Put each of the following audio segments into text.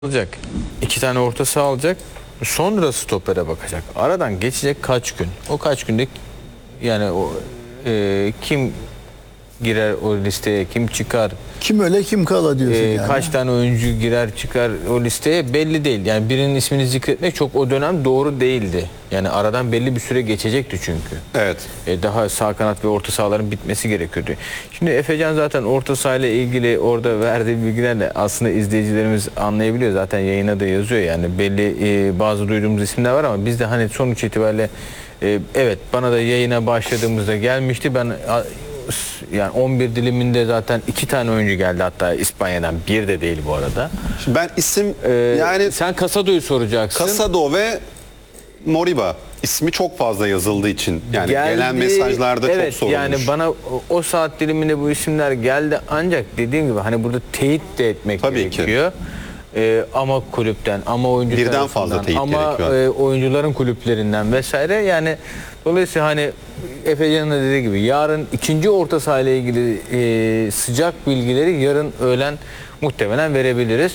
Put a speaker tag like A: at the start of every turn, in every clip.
A: alacak. 2 tane orta saha alacak. Sonra stopere bakacak. Aradan geçecek kaç gün? O kaç günde yani kim girer o listeye, kim çıkar?
B: Kim öyle kim kala diyorsun yani.
A: Kaç tane oyuncu girer çıkar o listeye belli değil. Yani birinin ismini zikretmek çok o dönem doğru değildi. Yani aradan belli bir süre geçecekti çünkü.
C: Evet.
A: Daha sağ kanat ve orta sahaların bitmesi gerekiyordu. Şimdi Efecan zaten orta sahayla ilgili orada verdiği bilgilerle aslında izleyicilerimiz anlayabiliyor. Zaten yayına da yazıyor yani belli bazı duyduğumuz isimler var ama biz de hani sonuç itibariyle evet bana da yayına başladığımızda gelmişti. Ben yani 11 diliminde zaten 2 tane oyuncu geldi, hatta İspanya'dan, bir de değil bu arada.
C: Şimdi ben isim yani
A: Sen Casado'yu soracaksın.
C: Casado ve Moriba ismi çok fazla yazıldığı için yani gelen mesajlarda
A: evet,
C: çok sorulmuş.
A: Yani bana o saat diliminde bu isimler geldi ancak dediğim gibi hani burada teyit de etmek
C: Tabii
A: gerekiyor. Ama kulüpten, ama oyuncu
C: Birden
A: tarafından,
C: fazla teyit
A: ama
C: gerekiyor.
A: oyuncuların kulüplerinden vesaire. Yani dolayısıyla hani Efecan'ın da dediği gibi yarın ikinci orta saha ile ilgili sıcak bilgileri yarın öğlen muhtemelen verebiliriz.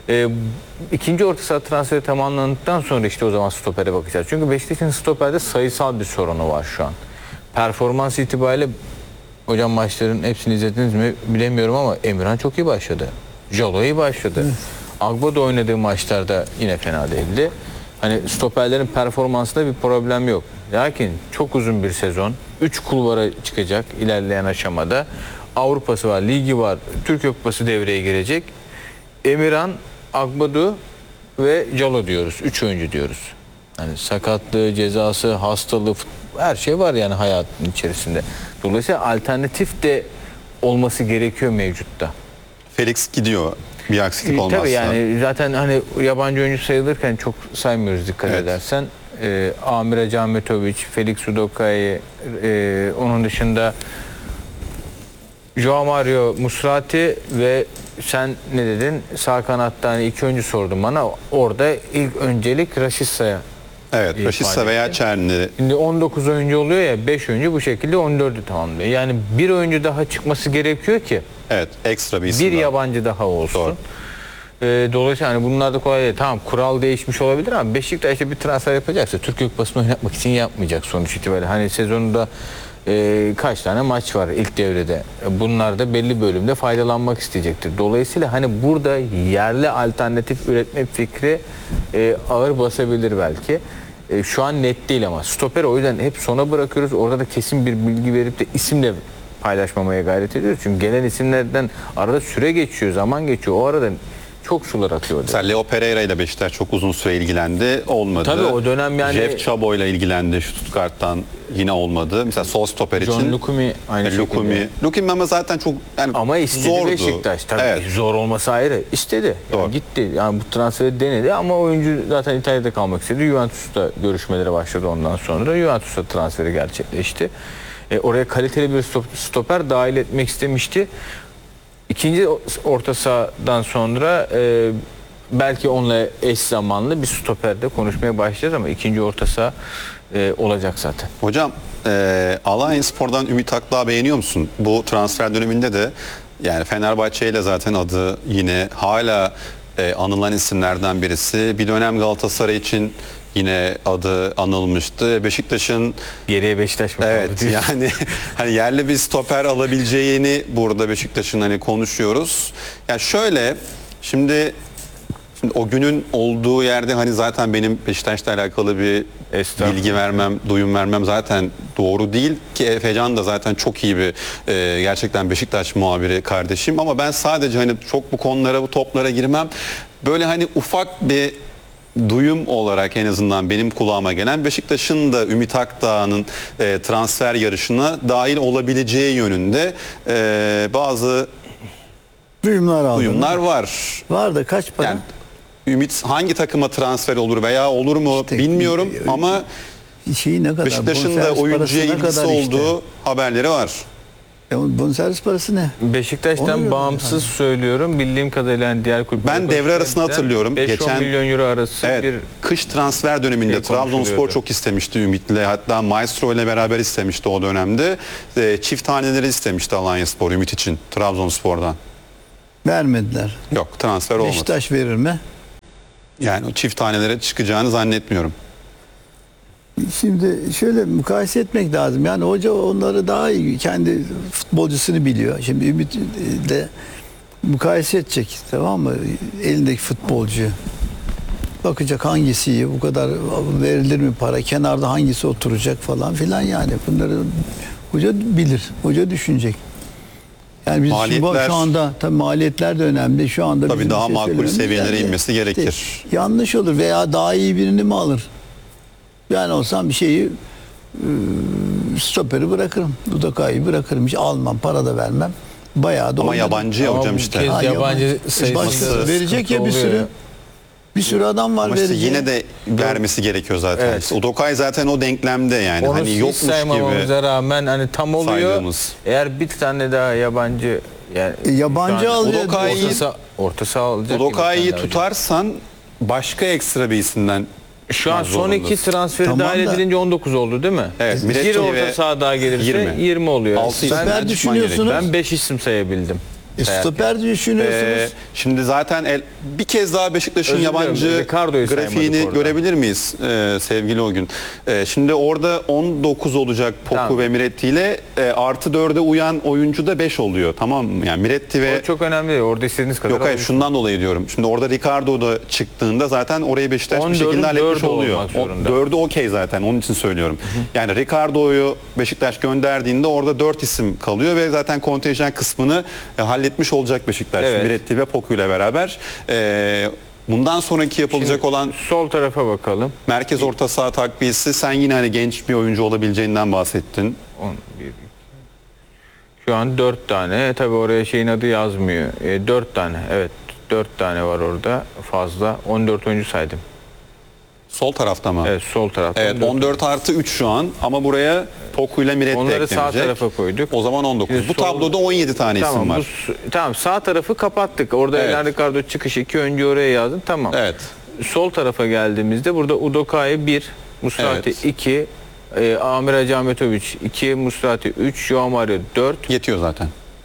A: İkinci orta saha transferi tamamlandıktan sonra işte o zaman stopere bakacağız. Çünkü Beşiktaş'ın stoperde sayısal bir sorunu var şu an. Performans itibariyle hocam maçların hepsini izlediniz mi bilemiyorum ama Emirhan çok iyi başladı. Jalo iyi başladı. Agba oynadığı maçlarda yine fena değildi. Hani stoperlerin performansında bir problem yok. Lakin çok uzun bir sezon. 3 kulvara çıkacak ilerleyen aşamada. Avrupa'sı var, ligi var, Türkiye Kupası devreye girecek. Emirhan, Agbadu ve Jalo diyoruz. 3 oyuncu diyoruz. Yani sakatlığı, cezası, hastalığı, her şey var yani hayatın içerisinde. Dolayısıyla alternatif de olması gerekiyor mevcutta.
C: Felix gidiyor bir aksilik olmazsa.
A: Tabii yani zaten hani yabancı oyuncu sayılırken çok saymıyoruz dikkat
C: Evet.
A: edersen. Amir Ahmetovic, Felix Udokai, onun dışında Joao Mario Musrati ve sen ne dedin? Sağ kanattan hani 2 oyuncu sordun bana. Orada ilk öncelik Raşitsa'ya.
C: Evet, Raşitsa veya Çerni.
A: Şimdi 19 oyuncu oluyor ya, 5 oyuncu bu şekilde 14'ü tamamlıyor. Yani bir oyuncu daha çıkması gerekiyor ki
C: Evet, ekstra bir isim
A: bir
C: daha.
A: yabancı daha olsun.
C: Doğru.
A: Dolayısıyla hani bunlar da kolay değil. Tamam, kural değişmiş olabilir ama Beşiktaş'ta bir transfer yapacaksa Türkiye Kupası'nı oynatmak için yapmayacak sonuç itibariyle. Hani sezonunda kaç tane maç var ilk devrede. Bunlar da belli bölümde faydalanmak isteyecektir. Dolayısıyla hani burada yerli alternatif üretme fikri ağır basabilir belki. Şu an net değil ama stoper o yüzden hep sona bırakıyoruz. Orada da kesin bir bilgi verip de isimle paylaşmamaya gayret ediyoruz. Çünkü gelen isimlerden arada süre geçiyor, zaman geçiyor. O arada çok sular akıyor.
C: Mesela Leo Pereira ile Beşiktaş çok uzun süre ilgilendi. Olmadı.
A: Tabii o dönem yani
C: Jeff Chabo ile ilgilendi Stuttgart'tan, yine olmadı. Mesela sol stoper için.
A: John Lukumi aynı şekilde.
C: Lukumi ama zaten çok yani
A: Ama istedi
C: zordu.
A: Beşiktaş. Tabii
C: Evet.
A: zor olması ayrı. İstedi. Yani
C: Doğru.
A: gitti. Yani bu transferi denedi ama oyuncu zaten İtalya'da kalmak istedi. Juventus'ta görüşmelere başladı ondan sonra. Juventus'a transferi gerçekleşti. Oraya kaliteli bir stoper dahil etmek istemişti. İkinci orta sahadan sonra belki onunla eş zamanlı bir stoperde konuşmaya başlayacağız ama ikinci orta saha olacak zaten.
C: Hocam Alanyaspor'dan Ümit Akdağ beğeniyor musun? Bu transfer döneminde de yani Fenerbahçe ile zaten adı yine hala anılan isimlerden birisi. Bir dönem Galatasaray için yine adı anılmıştı. Beşiktaş'ın
A: Geriye Beşiktaş mı
C: evet
A: kaldı diyorsun?
C: yani hani yerli bir stoper alabileceğini burada Beşiktaş'ın hani konuşuyoruz. Yani şöyle şimdi o günün olduğu yerde hani zaten benim Beşiktaş'la alakalı bir bilgi vermem, duyum vermem zaten doğru değil ki. Efecan da zaten çok iyi bir gerçekten Beşiktaş muhabiri kardeşim ama ben sadece hani çok bu konulara, bu toplara girmem. Böyle hani ufak bir duyum olarak en azından benim kulağıma gelen Beşiktaş'ın da Ümit Akdağ'ın transfer yarışına dahil olabileceği yönünde bazı duyumlar var.
B: Var da kaç para?
C: Yani Ümit hangi takıma transfer olur veya olur mu
B: İşte,
C: bilmiyorum ama
B: şeyi ne kadar?
C: Beşiktaş'ın da
B: Bonservis
C: oyuncuya
B: parası ne
C: ilgisi
B: kadar
C: olduğu haberleri var.
B: Bonservis parası ne?
A: Beşiktaş'tan
B: Onu
A: bağımsız söylüyorum. Bildiğim kadarıyla yani diğer kulüpler.
C: Ben devre arasını hatırlıyorum.
A: 5-10 milyon euro arası
C: evet,
A: bir
C: kış transfer döneminde
A: şey
C: Trabzonspor
A: konuşuluyordu.
C: çok istemişti Ümit'le. Hatta Maestro ile beraber istemişti o dönemde. Çift taneleri istemişti Alanyaspor Ümit için Trabzonspor'dan.
B: Vermediler.
C: Yok, transfer olmadı.
B: Beşiktaş verir mi?
C: Yani o çift tanelere çıkacağını zannetmiyorum.
B: Şimdi şöyle mukayese etmek lazım. Yani hoca onları daha iyi, kendi futbolcusunu biliyor. Şimdi Ümit de mukayese edecek, tamam mı? Elindeki futbolcu. Bakacak hangisi iyi, bu kadar verilir mi para, kenarda hangisi oturacak falan filan yani. Bunları hoca bilir, hoca düşünecek. Yani biz
C: Maliyetler-
B: şu anda tabii maliyetler de önemli. Şu anda
C: Tabii
B: bizim
C: daha
B: şey
C: makul
B: söylememiz
C: seviyelere
B: yani
C: inmesi gerekir.
B: yanlış olur veya daha iyi birini mi alır? Ben olsam bir şeyi stoperi bırakırım. Dudakayı bırakırım. Hiç almam, para da vermem. Bayağı da
C: Ama
B: oynadım.
C: yabancı ya
A: Ama
C: hocam
A: bu
C: işte.
A: kez
B: Ha,
A: yabancı
B: yabancı.
A: sayısı
B: Başka- verecek
A: sıkıntı
B: ya bir
A: oluyor
B: sürü.
A: ya.
B: Bir sürü adam var
C: Ama işte
B: verecek.
C: yine de vermesi gerekiyor zaten.
A: Evet.
C: İşte Udokay zaten o denklemde yani.
A: Onu
C: Hani
A: hiç
C: yokmuş gibi.
A: saymamamıza rağmen hani tam oluyor.
C: saydığımız.
A: Eğer bir tane daha yabancı yani
B: Yabancı
A: şu an
B: alıyor.
A: orta saha alacak. gibi
C: Udokay'ı
A: bir tane daha
C: tutarsan başka ekstra bir isimden
A: Şu an
C: çıkmak
A: son iki
C: zorundasın.
A: transferi
B: Tamam
A: dahil
B: da-
A: edilince 19 oldu değil mi?
C: Evet,
A: Bir
C: Miretti
A: orta
C: ve
A: saha daha gelirse
C: 20.
A: 20 oluyor.
C: Altı
A: Ben,
C: isimden
B: Stoper
C: çıkman
B: düşünüyorsunuz.
C: gerekiyor.
A: ben 5 isim sayabildim.
B: Stoper düşünüyorsunuz.
C: Şimdi zaten bir kez daha Beşiktaş'ın
A: Özür dilerim,
C: yabancı
A: Ricardo'yu
C: grafiğini
A: saymadık orada.
C: görebilir miyiz sevgili o gün? Şimdi orada 19 olacak Poku
A: Tamam.
C: ve Miretti ile artı 4'e uyan oyuncu da 5 oluyor, tamam mı? Yani Miretti ve
A: O çok önemli değil. Orada istediğiniz kadar
C: yok hayır
A: alın.
C: şundan dolayı diyorum. Şimdi orada Ricardo da çıktığında zaten orayı Beşiktaş bir
A: 14'ün
C: şekilde halletmiş
A: 4'ü
C: oluyor.
A: olmak zorunda.
C: 4'ü okey zaten, onun için söylüyorum. Yani Ricardo'yu Beşiktaş gönderdiğinde orada 4 isim kalıyor ve zaten kontenjan kısmını halletmiş olacak Beşiktaş.
A: Evet.
C: Miretti ve Poku ile beraber. Bundan sonraki yapılacak
A: Şimdi
C: olan
A: sol tarafa bakalım.
C: merkez orta saha takviyesi, sen yine hani genç bir oyuncu olabileceğinden bahsettin.
A: 11. Şu an 4 tane. Tabii oraya şeyin adı yazmıyor. 4 tane. Evet. 4 tane var orada fazla. 14 oyuncu saydım.
C: Sol tarafta mı?
A: Evet, sol tarafta.
C: Evet, 14 artı 3 şu an ama buraya Poku ile Miretti
A: Onları
C: eklenecek.
A: sağ tarafa koyduk.
C: O zaman 19.
A: Şimdi
C: Bu
A: sol-
C: tabloda 17 tane
A: Tamam,
C: isim var.
A: tamam, sağ tarafı kapattık. Orada
C: Evet.
A: Elen Ricardo çıkışı 2 oyuncu oraya yazdın. Tamam.
C: Evet.
A: Sol tarafa geldiğimizde burada Udokay 1, Musrati
C: Evet.
A: 2, Amir Hacı Ahmetovic 2, Musrati 3, Joao Mario 4,
C: Yetiyor zaten.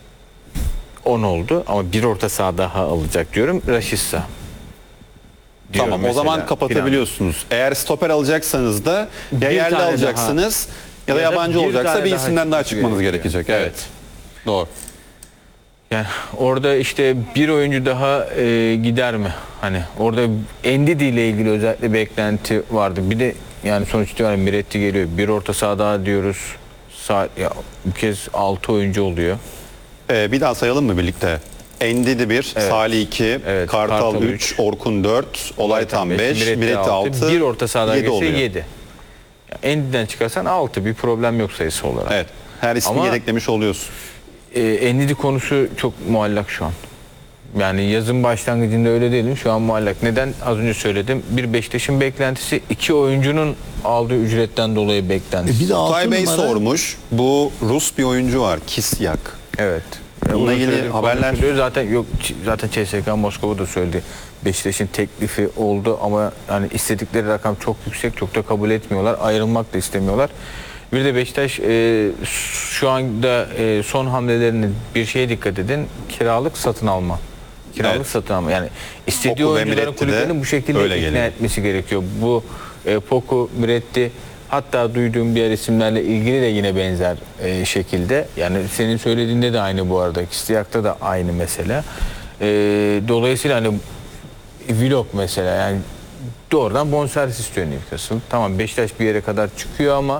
A: 10 oldu. Ama bir orta saha daha alacak diyorum. Raşitsa. Diyorum
C: Tamam, o zaman
A: mesela.
C: kapatabiliyorsunuz. Eğer stoper alacaksanız da ya
A: Bir
C: yerli
A: tane
C: alacaksınız ya da
A: Ya da
C: yabancı
A: bir
C: olacaksa
A: tane
C: bir
A: daha
C: isimden daha
A: çıkması
C: çıkmanız
A: gerekiyor.
C: gerekecek. Evet. Doğru.
A: Yani orada işte bir oyuncu daha gider mi? Hani orada Ndidi ile ilgili özellikle beklenti vardı. Bir de yani sonuç itibariyle Miretti geliyor. Bir orta saha daha diyoruz. Ya, bu kez 6 oyuncu oluyor.
C: Bir daha sayalım mı birlikte? Endidi 1,
A: Evet.
C: Salih 2,
A: Evet,
C: Kartal
A: Kartal
C: 3, Orkun 4, Olaytan 5, Miretti 6,
A: Bir orta sahada
C: 7
A: geçse
C: oluyor.
A: 7. Ndidi'den çıkarsan 6. Bir problem yok sayısı olarak.
C: Evet. Her ismi
A: Ama-
C: yedeklemiş oluyorsun.
A: Ndidi konusu çok muallak şu an. Yani yazın başlangıcında öyle değilim. Şu an muallak. Neden? Az önce söyledim. Bir Beşiktaş'ın beklentisi, 2 oyuncunun aldığı ücretten dolayı beklentisi.
B: Bir de altı
C: Tay Bey
B: numara.
C: sormuş. Bu Rus bir oyuncu var. Kisyak.
A: Evet.
C: Bununla
A: Uzun
C: ilgili
A: süredir
C: haberler-
A: konuşuluyor. Zaten CSKA Moskova da söyledi. Beşiktaş'ın teklifi oldu ama yani istedikleri rakam çok yüksek, çok da kabul etmiyorlar. Ayrılmak da istemiyorlar. Bir de Beşiktaş şu anda son hamlelerini bir şeye dikkat edin. Kiralık satın alma. Kiralık
C: Evet.
A: satın alma. Yani istediği
C: Poku ve
A: oyuncuların
C: Miretti de
A: kulüplerini bu şekilde
C: öyle
A: ikna
C: geliyor.
A: etmesi gerekiyor. Bu Poku, Miretti, hatta duyduğum diğer isimlerle ilgili de yine benzer şekilde. Yani senin söylediğinde de aynı bu arada. Kistiyak'ta da aynı mesele. Dolayısıyla hani Vlog mesela yani doğrudan bonservis istiyor Newcastle. Tamam, Beşiktaş bir yere kadar çıkıyor ama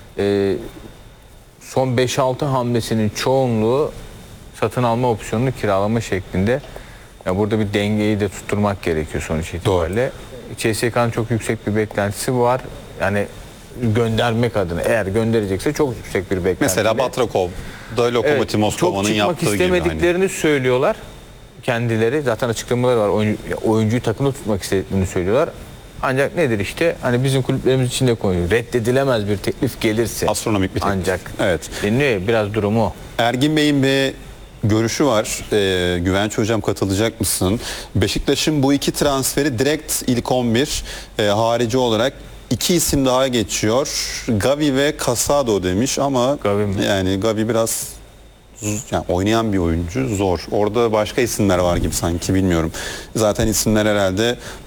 A: son 5-6 hamlesinin çoğunluğu satın alma opsiyonunu kiralama şeklinde. Ya burada bir dengeyi de tutturmak gerekiyor sonuç itibariyle. CSK'nın çok yüksek bir beklentisi var. Yani göndermek adına, eğer gönderecekse çok yüksek bir beklenti.
C: Mesela Batrakov da Lokomotiv
A: çok
C: Moskova'nın
A: çıkmak
C: yaptığı gibi. Hani.
A: istemediklerini söylüyorlar kendileri. Zaten açıklamaları var. Oyuncuyu takımda tutmak istediklerini söylüyorlar. Ancak nedir işte? Hani bizim kulüplerimiz için de konuyor. Reddedilemez bir teklif gelirse.
C: Astronomik bir teklif.
A: Ancak.
C: Evet.
A: Deniliyor ya, biraz durumu o.
C: Ergin Bey'in bir görüşü var. Güvenç Hocam, katılacak mısın? Beşiktaş'ın bu iki transferi direkt ilk 11 harici olarak 2 isim daha geçiyor. Gavi ve Casado demiş ama
A: Gavi mi?
C: yani Gavi biraz yani oynayan bir oyuncu, zor. Orada başka isimler var gibi sanki, bilmiyorum. Zaten isimler herhalde